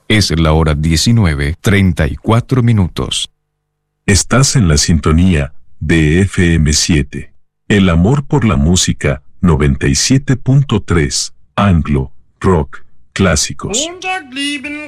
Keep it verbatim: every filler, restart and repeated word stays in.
Es la hora diecinueve, treinta y cuatro minutos. Estás en la sintonía de F M siete. El amor por la música, noventa y siete punto tres. Anglo Rock Clásicos.